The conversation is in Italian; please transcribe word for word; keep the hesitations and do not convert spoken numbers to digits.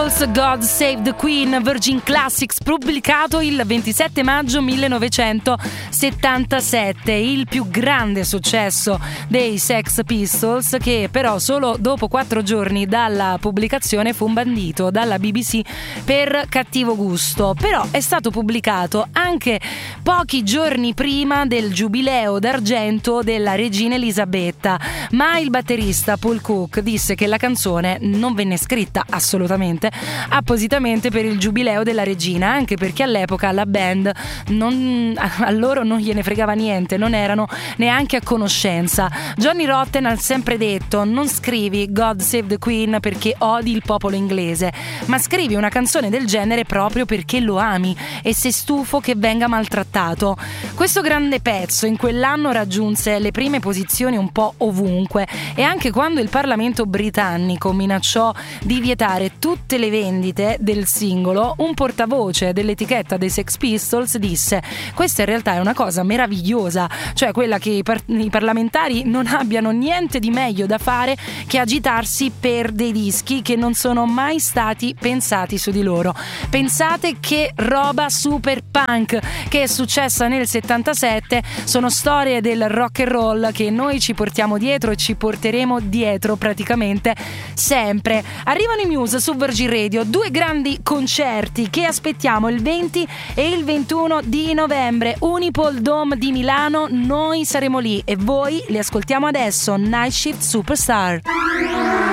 Pistols, God Save the Queen, Virgin Classics, pubblicato il ventisette maggio millenovecentosettantasette, il più grande successo dei Sex Pistols, che però solo dopo quattro giorni dalla pubblicazione fu bandito dalla B B C per cattivo gusto. Però è stato pubblicato anche pochi giorni prima del giubileo d'argento della regina Elisabetta, ma il batterista Paul Cook disse che la canzone non venne scritta assolutamente appositamente per il giubileo della regina, anche perché all'epoca la band non, a loro non gliene fregava niente, non erano neanche a conoscenza. Johnny Rotten ha sempre detto: non scrivi God Save the Queen perché odi il popolo inglese, ma scrivi una canzone del genere proprio perché lo ami e sei stufo che venga maltrattato. Questo grande pezzo in quell'anno raggiunse le prime posizioni un po' ovunque, e anche quando il Parlamento britannico minacciò di vietare tutte le vendite del singolo, un portavoce dell'etichetta dei Sex Pistols disse: questa in realtà è una cosa meravigliosa, cioè quella che i, par- i parlamentari non abbiano niente di meglio da fare che agitarsi per dei dischi che non sono mai stati pensati su di loro. Pensate che roba super punk che è successa nel settantasette, sono storie del rock and roll che noi ci portiamo dietro e ci porteremo dietro praticamente sempre. Arrivano i Muse su Virgin Radio, due grandi concerti che aspettiamo il venti e il ventuno di novembre, Unipol Dome di Milano. Noi saremo lì e voi li ascoltiamo adesso. Night Shift Superstar.